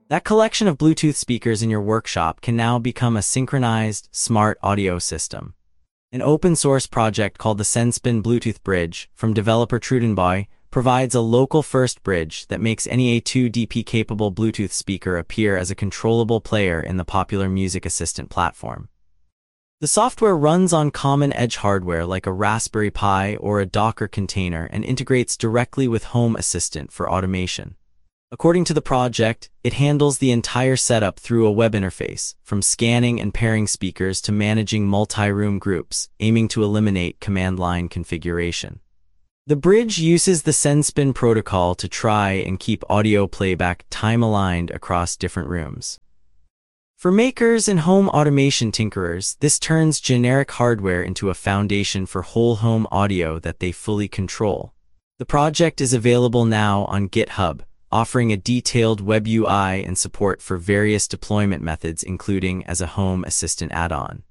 That collection of Bluetooth speakers in your workshop can now become a synchronized, smart audio system. An open-source project called the Senspin Bluetooth Bridge from developer Trudenboy provides a local-first bridge that makes any A2DP-capable Bluetooth speaker appear as a controllable player in the popular Music Assistant platform. The software runs on common edge hardware like a Raspberry Pi or a Docker container and integrates directly with Home Assistant for automation. According to the project, it handles the entire setup through a web interface, from scanning and pairing speakers to managing multi-room groups, aiming to eliminate command line configuration. The bridge uses the Senspin protocol to try and keep audio playback time-aligned across different rooms. For makers and home automation tinkerers, this turns generic hardware into a foundation for whole home audio that they fully control. The project is available now on GitHub, offering a detailed web UI and support for various deployment methods, including as a Home Assistant add-on.